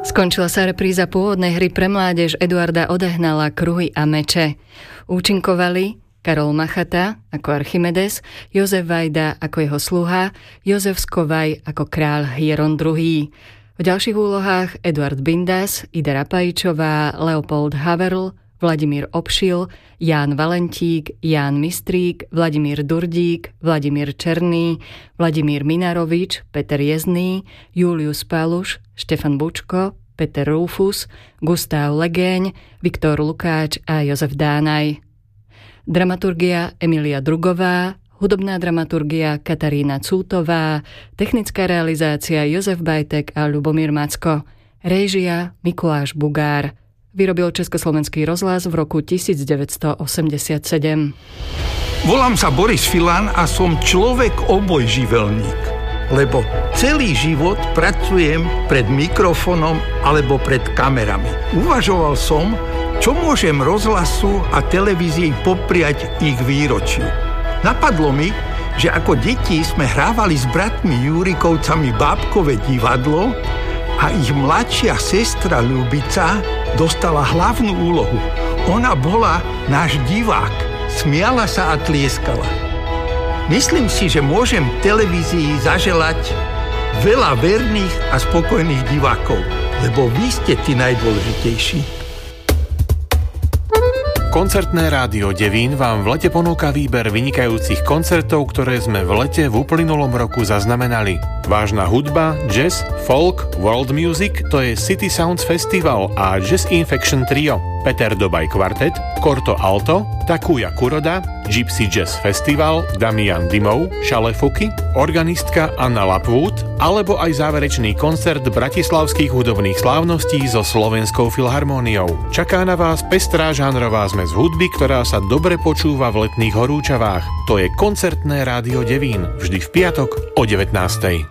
Skončila sa repríza pôvodnej hry pre mládež Eduarda Odehnala Kruhy a meče. Účinkovali Karol Machata ako Archimedes, Jozef Vajda ako jeho sluha, Jozef Skovaj ako kráľ Hieron II. V ďalších úlohách Eduard Bindas, Ida Rapajčová, Leopold Haverl, Vladimír Obšil, Ján Valentík, Ján Mistrík, Vladimír Durdík, Vladimír Černý, Vladimír Minarovič, Peter Jezný, Julius Paluš, Štefan Bučko, Peter Rufus, Gustav Legeň, Viktor Lukáč a Jozef Dánaj. Dramaturgia Emilia Drugová, hudobná dramaturgia Katarína Cútová, technická realizácia Jozef Bajtek a Ľubomír Macko, réžia Mikuláš Bugár. Vyrobil Československý rozhlas v roku 1987. Volám sa Boris Filan a som človek obojživelník. Lebo celý život pracujem pred mikrofónom alebo pred kamerami. Uvažoval som, čo môžem rozhlasu a televízii popriať ich výročiu. Napadlo mi, že ako deti sme hrávali s bratmi Jurikovcami bábkové divadlo a ich mladšia sestra Ľubica dostala hlavnú úlohu. Ona bola náš divák, smiala sa a tlieskala. Myslím si, že môžem televízii zaželať veľa verných a spokojných divákov, lebo vy ste tí najdôležitejší. Koncertné rádio Devín vám v lete ponúka výber vynikajúcich koncertov, ktoré sme v lete v uplynulom roku zaznamenali. Vážna hudba, jazz, folk, world music, to je City Sounds Festival a Jazz Infection Trio, Peter Dobaj Kvartet, Korto Alto, Takuya Kuroda, Gypsy Jazz Festival, Damian Dimov, Šalefuky, organistka Anna Lapwood, alebo aj záverečný koncert bratislavských hudobných slávností so Slovenskou filharmóniou. Čaká na vás pestrá žánrová zmes hudby, ktorá sa dobre počúva v letných horúčavách. To je Koncertné rádio Devín, vždy v piatok o 19:00.